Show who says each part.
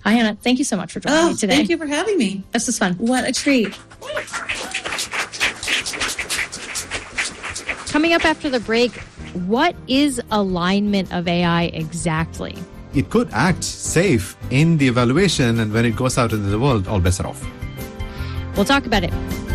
Speaker 1: Hi, Anna. Thank you so much for joining me today.
Speaker 2: Thank you for having me.
Speaker 1: This is fun.
Speaker 2: What a treat.
Speaker 3: Coming up after the break, what is alignment of AI exactly?
Speaker 4: It could act safe in the evaluation, and when it goes out into the world, all bets are off.
Speaker 3: We'll talk about it.